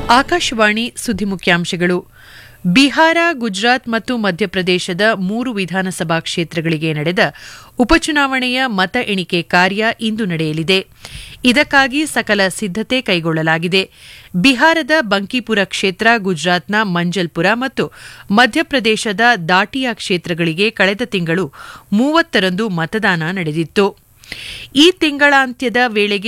ಆಕಾಶವಾಣಿ ಸುದ್ದಿ ಮುಖ್ಯಾಂಶಗಳು. ಬಿಹಾರ, ಗುಜರಾತ್ ಮತ್ತು ಮಧ್ಯಪ್ರದೇಶದ 3 ವಿಧಾನಸಭಾ ಕ್ಷೇತ್ರಗಳಿಗೆ ನಡೆದ ಉಪಚುನಾವಣೆಯ ಮತ ಎಣಿಕೆ ಕಾರ್ಯ ಇಂದು ನಡೆಯಲಿದೆ. ಇದಕ್ಕಾಗಿ ಸಕಲ ಸಿದ್ದತೆ ಕೈಗೊಳ್ಳಲಾಗಿದೆ. ಬಿಹಾರದ ಬಂಕಿಪುರ ಕ್ಷೇತ್ರ, ಗುಜರಾತ್ನ ಮಂಜಲ್ಪುರ ಮತ್ತು ಮಧ್ಯಪ್ರದೇಶದ ದಾಟಿಯಾ ಕ್ಷೇತ್ರಗಳಿಗೆ ಕಳೆದ ತಿಂಗಳು 30ರಂದು ಮತದಾನ ನಡೆದಿತ್ತು. ಈ ತಿಂಗಳಾಂತ್ಯದ ವೇಳೆಗೆ